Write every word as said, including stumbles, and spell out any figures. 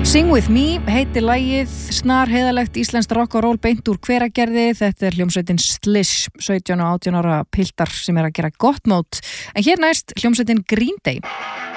Sing With Me heitir lagið, snar heiðalegt íslenskt rock og roll beint úr Hveragerði. Þetta er hljómsveitin Slish, sautján og átján ára piltar sem er að gera gott mót. En hér næst hljómsveitin Green Day.